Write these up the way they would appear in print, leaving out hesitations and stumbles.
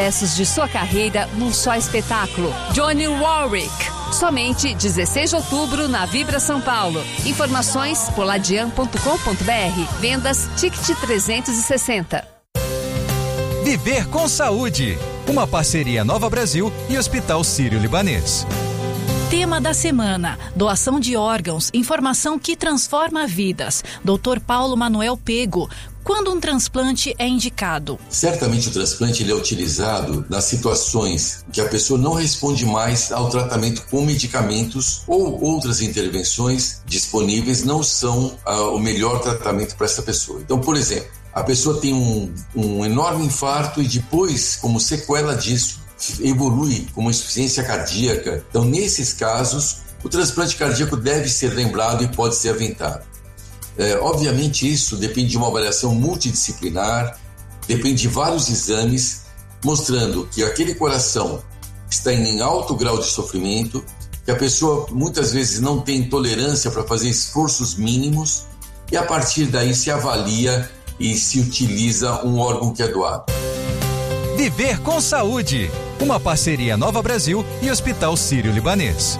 Sucessos de sua carreira num só espetáculo. Johnny Warwick. Somente 16 de outubro na Vibra São Paulo. Informações poladian.com.br. Vendas Ticket 360. Viver com Saúde. Uma parceria Nova Brasil e Hospital Sírio-Libanês. Tema da semana: doação de órgãos, informação que transforma vidas. Dr. Paulo Manuel Pego. Quando um transplante é indicado? Certamente o transplante ele é utilizado nas situações que a pessoa não responde mais ao tratamento com medicamentos ou outras intervenções disponíveis não são o melhor tratamento para essa pessoa. Então, por exemplo, a pessoa tem um enorme infarto e depois, como sequela disso, evolui com uma insuficiência cardíaca. Então, nesses casos, o transplante cardíaco deve ser lembrado e pode ser aventado. Obviamente isso depende de uma avaliação multidisciplinar, depende de vários exames, mostrando que aquele coração está em alto grau de sofrimento, que a pessoa muitas vezes não tem tolerância para fazer esforços mínimos e a partir daí se avalia e se utiliza um órgão que é doado. Viver com Saúde, uma parceria Nova Brasil e Hospital Sírio-Libanês.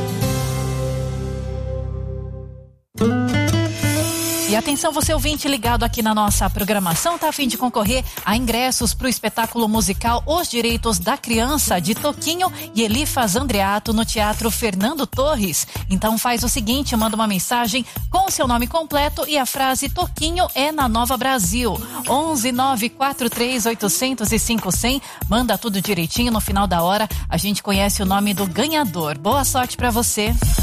E atenção, você ouvinte ligado aqui na nossa programação, tá a fim de concorrer a ingressos para o espetáculo musical Os Direitos da Criança, de Toquinho e Elifas Andreato, no Teatro Fernando Torres. Então faz o seguinte, manda uma mensagem com o seu nome completo e a frase Toquinho é na Nova Brasil. 11-943-800-5100. Manda tudo direitinho, no final da hora a gente conhece o nome do ganhador. Boa sorte para você.